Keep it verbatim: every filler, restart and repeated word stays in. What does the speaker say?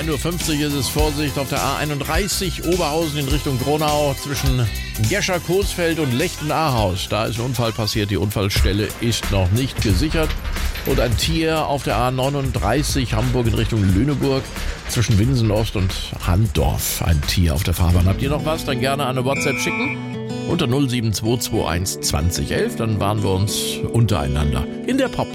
ein Uhr fünfzig ist es. Vorsicht auf der A einunddreißig Oberhausen in Richtung Gronau zwischen Gescher-Coesfeld und Lechten-Ahaus. Da ist ein Unfall passiert. Die Unfallstelle ist noch nicht gesichert. Und ein Tier auf der A neununddreißig Hamburg in Richtung Lüneburg zwischen Winsen-Ost und Handdorf. Ein Tier auf der Fahrbahn. Habt ihr noch was? Dann gerne eine WhatsApp schicken. Unter null sieben zwei zwei eins zwanzig elf. Dann waren wir uns untereinander in der Pop.